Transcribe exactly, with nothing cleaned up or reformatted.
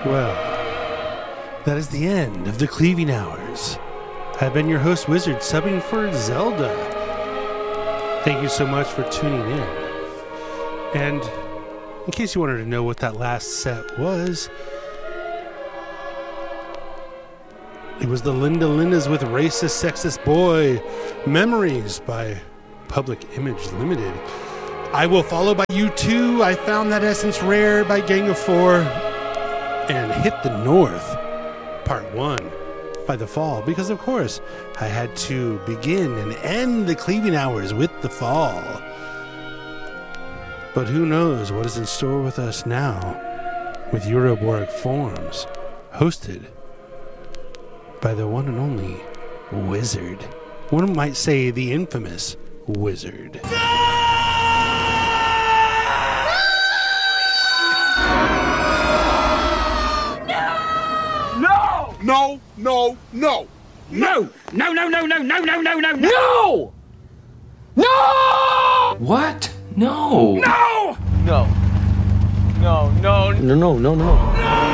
Well, that is the end of the Cleaving Hours. I've been your host, Wizard, subbing for Zelda. Thank you so much for tuning in. And in case you wanted to know what that last set was, it was the Linda Lindas with Racist Sexist Boy, Memories by Public Image Limited. I Will Follow by U two, I Found That Essence Rare by Gang of Four, and Hit the North, Part one by The Fall, because of course I had to begin and end the Cleaving Hours with The Fall. But who knows what is in store with us now with Euroboric Forms, hosted by the one and only Wizard. One might say the infamous Wizard. No, no, no. No! No, no, no, no, no, no, no, no, no! No! What? No! No! No. No, no. No, no, no, no. No!